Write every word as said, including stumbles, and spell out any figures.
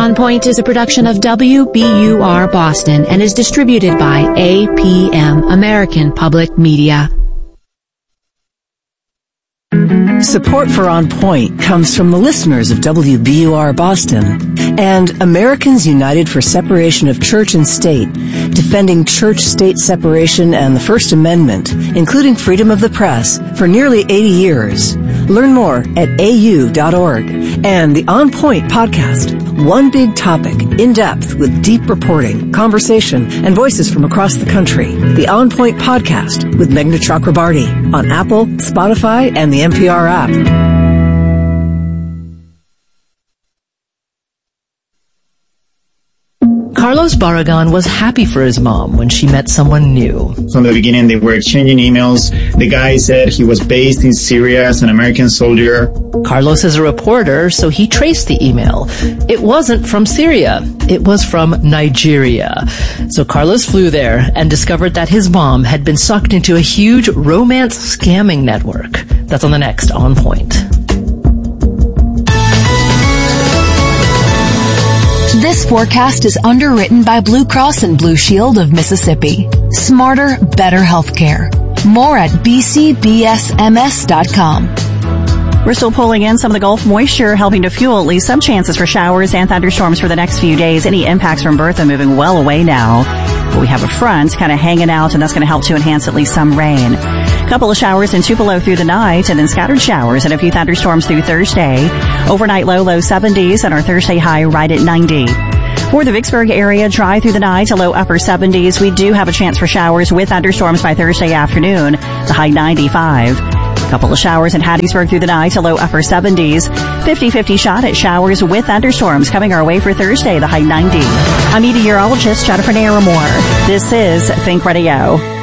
On Point is a production of W B U R Boston and is distributed by A P M, American Public Media. Support for On Point comes from the listeners of W B U R Boston and Americans United for Separation of Church and State, defending church-state separation and the First Amendment, including freedom of the press, for nearly eighty years. Learn more at A U dot org. And the On Point podcast, one big topic, in-depth with deep reporting, conversation, and voices from across the country. The On Point podcast with Meghna Chakrabarty on Apple, Spotify, and the N P R app. Carlos Barragan was happy for his mom when she met someone new. From the beginning, they were exchanging emails. The guy said he was based in Syria as an American soldier. Carlos is a reporter, so he traced the email. It wasn't from Syria. It was from Nigeria. So Carlos flew there and discovered that his mom had been sucked into a huge romance scamming network. That's on the next On Point. This forecast is underwritten by Blue Cross and Blue Shield of Mississippi. Smarter, better healthcare. More at b c b s m s dot com. We're still pulling in some of the Gulf moisture, helping to fuel at least some chances for showers and thunderstorms for the next few days. Any impacts from Bertha moving well away now. But we have a front kind of hanging out, and that's going to help to enhance at least some rain. A couple of showers in Tupelo through the night, and then scattered showers and a few thunderstorms through Thursday. Overnight low, low seventies, and our Thursday high right at ninety. For the Vicksburg area, dry through the night to low upper seventies. We do have a chance for showers with thunderstorms by Thursday afternoon, the high ninety-five. Couple of showers in Hattiesburg through the night to low upper seventies. fifty-fifty shot at showers with thunderstorms coming our way for Thursday, the high ninety. I'm meteorologist Jennifer Naramore. This is Think Radio.